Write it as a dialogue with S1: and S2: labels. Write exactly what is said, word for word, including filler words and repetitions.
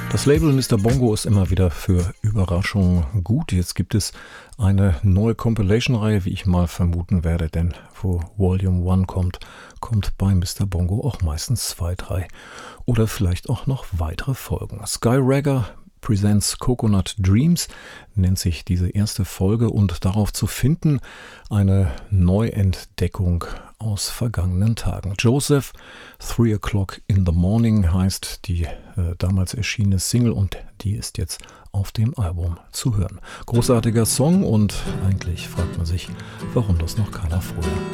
S1: Das Label Mister Bongo ist immer wieder für Überraschungen gut. Jetzt gibt es eine neue Compilation-Reihe, wie ich mal vermuten werde, denn wo Volume eins kommt, kommt bei Mister Bongo auch meistens zwei, drei oder vielleicht auch noch weitere Folgen. Sky Ragger Presents Coconut Dreams nennt sich diese erste Folge und darauf zu finden eine Neuentdeckung aus vergangenen Tagen. Joseph, Three O'Clock in the Morning heißt die äh, damals erschienene Single und die ist jetzt auf dem Album zu hören. Großartiger Song und eigentlich fragt man sich, warum das noch keiner früher